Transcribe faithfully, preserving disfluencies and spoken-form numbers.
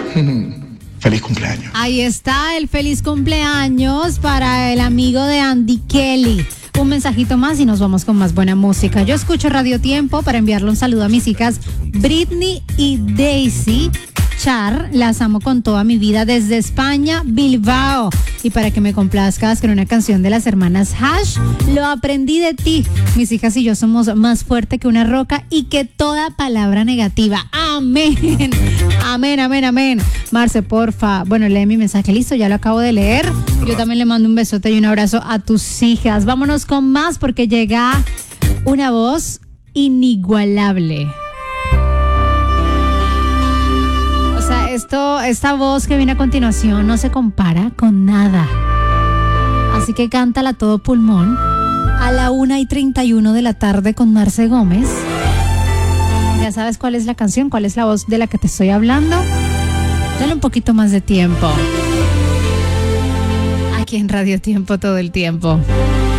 Feliz cumpleaños. Ahí está el feliz cumpleaños para el amigo de Andy Kelly. Un mensajito más y nos vamos con más buena música. Yo escucho Radio Tiempo para enviarle un saludo a mis hijas Britney y Daisy Char. Las amo con toda mi vida desde España, Bilbao. Y para que me complazcas con una canción de las hermanas Hash, Lo aprendí de ti. Mis hijas y yo somos más fuerte que una roca y que toda palabra negativa. Amén. Amén, amén, amén. Marce, porfa. Bueno, lee mi mensaje. Listo, ya lo acabo de leer. Yo también le mando un besote y un abrazo a tus hijas. Vámonos con más porque llega una voz inigualable. O sea, esto, esta voz que viene a continuación no se compara con nada. Así que cántala a todo pulmón a la una y treinta y uno de la tarde con Marce Gómez. Ya sabes cuál es la canción, cuál es la voz de la que te estoy hablando. Dale un poquito más de tiempo. Aquí en Radio Tiempo todo el tiempo.